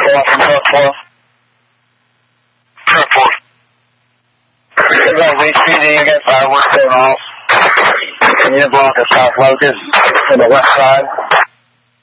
off from truck 4. Truck 4. About HPD, you got fireworks going off. And your block of South Locust to the west side.